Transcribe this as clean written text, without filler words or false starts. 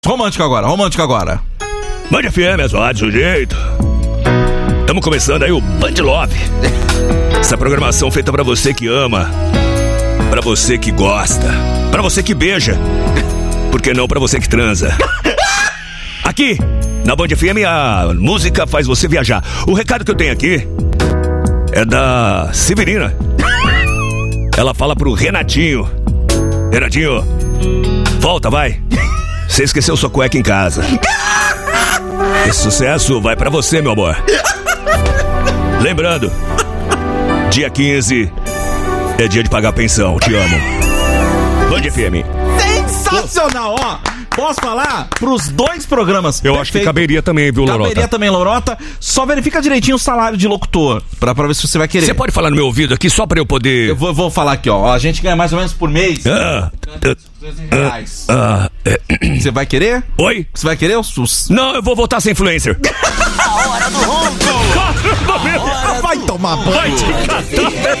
Romântico agora. Band FM, é só do jeito. Estamos começando aí o Band Love. Essa programação feita pra você que ama, pra você que gosta, pra você que beija, por que não pra você que transa. Aqui, na Band FM, a música faz você viajar. O recado que eu tenho aqui é da Severina. Ela fala pro Renatinho: Renatinho, volta, vai. Você esqueceu sua cueca em casa. Esse sucesso vai pra você, meu amor. Lembrando, dia 15 é dia de pagar a pensão. Te amo. Band FM. Sensacional, ó. Posso falar? Pros 2 programas. Eu acho que caberia também, viu, Lorota? Caberia também, Lorota. Só verifica direitinho o salário de locutor, pra ver se você vai querer. Você pode falar no meu ouvido aqui só pra eu poder... Eu vou falar aqui, ó. A gente ganha mais ou menos por mês R$200. Você vai querer? Oi? Você vai querer os... Não, eu vou voltar sem influencer. A hora do ronco. Vai tomar banho. Vai te catar.